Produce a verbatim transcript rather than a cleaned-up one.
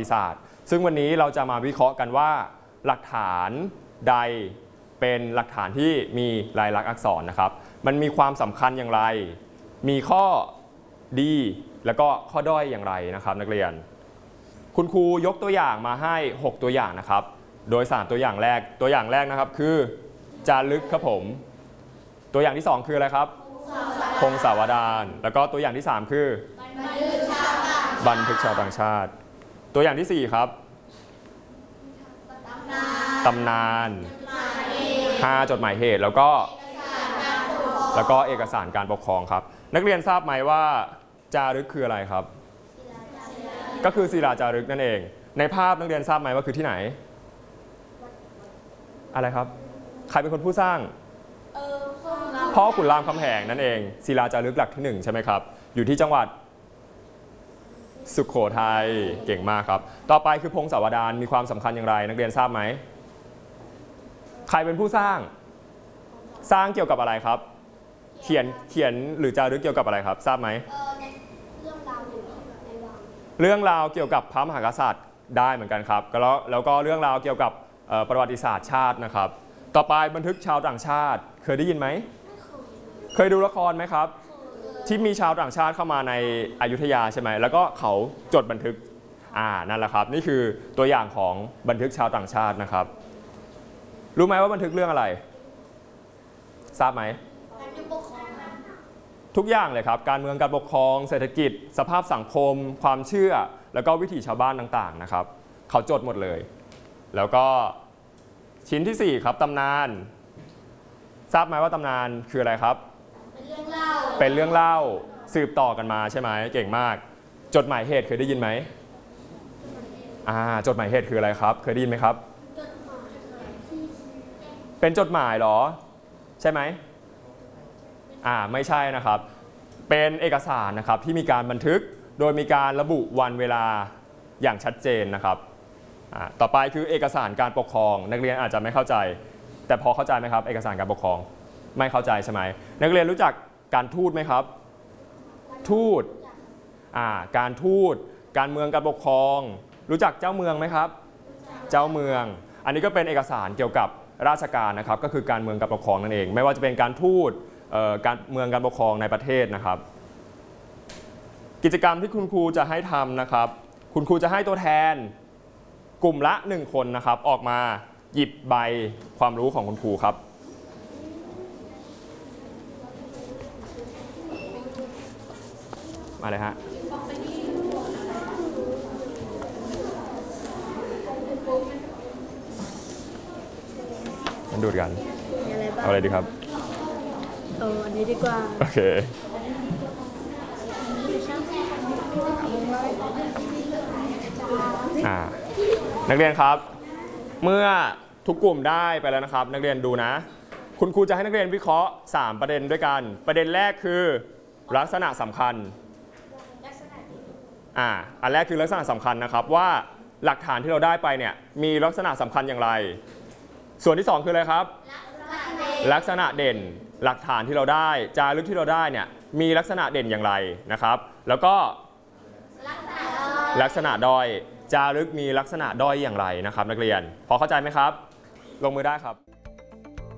ติศาสตร์ซึ่งวันนี้เราจะมาวิเคราะห์กันว่าหลักฐานใดเป็นหลักฐานที่มีลายลักษณ์อักษรนะครับมันมีความสำคัญอย่างไรมีข้อดีแล้วก็ข้อด้อยอย่างไรนะครับนักเรียนคุณครูยกตัวอย่างมาให้หกตัวอย่างนะครับโดยสามตัวอย่างแรกตัวอย่างแรกนะครับคือจารึกครับผมตัวอย่างที่สองคืออะไรครับพงศาวดารแล้วก็ตัวอย่างที่สามคือบันทึกชาวต่างชาติตัวอย่างที่สี่ครับตำนานห้าจดหมายเหตุแล้วก็แล้วก็เอกสารการปกครองครับนักเรียนทราบไหมว่าจารึกคืออะไรครับก็คือศิลาจารึกนั่นเองในภาพนักเรียนทราบไหมว่าคือที่ไหนอะไรครับใครเป็นคนผู้สร้างพ่อขุนรามคำแหงนั่นเองศิลาจารึกหลักที่หนึ่งใช่ไหมครับอยู่ที่จังหวัดสุโขทัยเก่งมากครับต่อไปคือพงศาวดารมีความสำคัญอย่างไรนักเรียนทราบไหมใครเป็นผู้สร้างสร้างเกี่ยวกับอะไรครับเขียนเขียนหรือจารึกเกี่ยวกับอะไรครับทราบไหมเรื่องราวเกี่ยวกับพระมหากษัตริย์ได้เหมือนกันครับแล้วแล้วก็เรื่องราวเกี่ยวกับประวัติศาสตร์ชาตินะครับต่อไปบันทึกชาวต่างชาติเคยได้ยินไหมเคยดูละครไหมครับที่มีชาวต่างชาติเข้ามาในอยุธยาใช่ไหมแล้วก็เขาจดบันทึกอ่านั่นแหละครับนี่คือตัวอย่างของบันทึกชาวต่างชาตินะครับรู้ไหมว่าบันทึกเรื่องอะไรทราบไหมทุกอย่างเลยครับการเมืองการปกครองเศรษฐกิจสภาพสังคมความเชื่อแล้วก็วิถีชาวบ้านต่างๆนะครับเขาจดหมดเลยแล้วก็ชิ้นที่สี่ครับตำนานทราบไหมว่าตำนานคืออะไรครับเป็นเรื่องเล่าเป็นเรื่องเล่าสืบต่อกันมาใช่ไหมเก่งมากจดหมายเหตุเคยได้ยินไหมอ่าจดหมายเหตุคืออะไรครับเคยได้ยินไหมครับเป็นจดหมายหรอใช่ไหมอ่าไม่ใช่นะครับเป็นเอกสารนะครับที่มีการบันทึกโดยมีการระบุวันเวลาอย่างชัดเจนนะครับอ่าต่อไปคือเอกสารการปกครองนักเรียนอาจจะไม่เข้าใจแต่พอเข้าใจไหมครับเอกสารการปกครองไม่เข้าใจใช่ไหมนักเรียนรู้จักการทูตไหมครับทูตอ่าการทูตการเมืองการปกครองรู้จักเจ้าเมืองไหมครับเจ้าเมืองอันนี้ก็เป็นเอกสารเกี่ยวกับราชการนะครับก็คือการเมืองการปกครองนั่นเองไม่ว่าจะเป็นการทูตการเมืองการปกครองในประเทศนะครับกิจกรรมที่คุณครูจะให้ทำนะครับคุณครูจะให้ตัวแทนกลุ่มละหนึ่งคนนะครับออกมาหยิบใบความรู้ของคุณครูครับมาเลยฮะมันดูดกันเอาอะไรดีครับเอาอันนี้ดีกว่าโอเคอ่านักเรียนครับเมื่อทุกกลุ่มได้ไปแล้วนะครับนักเรียนดูนะคุณครูจะให้นักเรียนวิเคราะห์สามประเด็นด้วยกันประเด็นแรกคือลักษณะสำคัญอ่าอันแรกคือลักษณะสำคัญนะครับว่าหลักฐานที่เราได้ไปเนี่ยมีลักษณะสำคัญอย่างไรส่วนที่สองคืออะไรครับลักษณะเด่นหลักฐานที่เราได้จารึกที่เราได้เนี่ยมีลักษณะเด่นอย่างไรนะครับแล้วก็ลักษณะด้อยจารึกมีลักษณะด้อยอย่างไรนะครับนักเรียนพอเข้าใจไหมครับลงมือได้ครับ